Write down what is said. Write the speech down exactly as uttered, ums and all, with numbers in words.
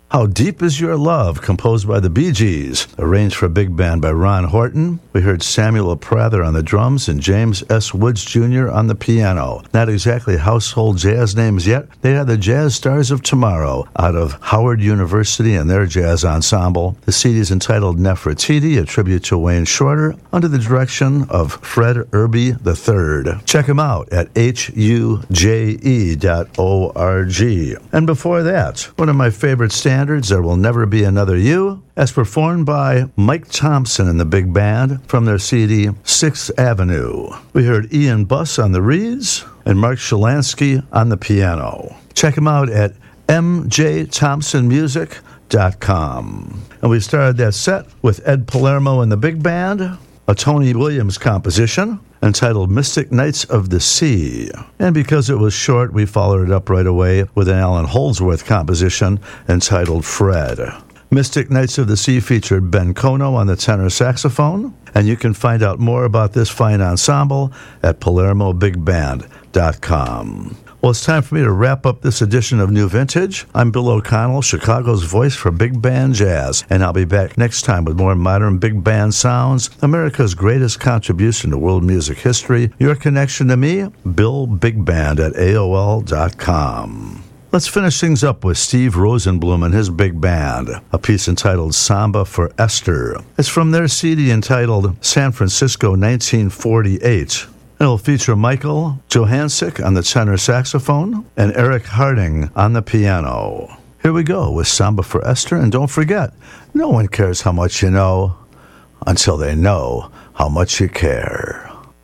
How Deep Is Your Love, composed by the Bee Gees, arranged for big band by Ron Horton. We heard Samuel Prather on the drums and James S. Woods Junior on the piano. Not exactly household jazz names yet. They are the Jazz Stars of Tomorrow out of Howard University and their jazz ensemble. The C D is entitled Nefertiti, a tribute to Wayne Shorter, under the direction of Fred Irby the third. Check him out at H U J E dot org. And before that, one of my favorite standards, There Will Never Be Another You, as performed by Mike Thompson and the big band from their C D Sixth Avenue. We heard Ian Buss on the reeds and Mark Shalansky on the piano. Check him out at m j thompson music dot com. And we started that set with Ed Palermo and the big band, a Tony Williams composition entitled Mystic Knights of the Sea. And because it was short, we followed it up right away with an Alan Holdsworth composition entitled Fred. Mystic Knights of the Sea featured Ben Kono on the tenor saxophone, and you can find out more about this fine ensemble at palermo big band dot com. Well, it's time for me to wrap up this edition of New Vintage. I'm Bill O'Connell, Chicago's voice for big band jazz, and I'll be back next time with more modern big band sounds, America's greatest contribution to world music history. Your connection to me, Bill Big Band at A O L dot com. Let's finish things up with Steve Rosenblum and his big band, a piece entitled Samba for Esther. It's from their C D entitled San Francisco nineteen forty-eight. It'll feature Michael Johansik on the tenor saxophone and Eric Harding on the piano. Here we go with Samba for Esther, and don't forget, no one cares how much you know until they know how much you care.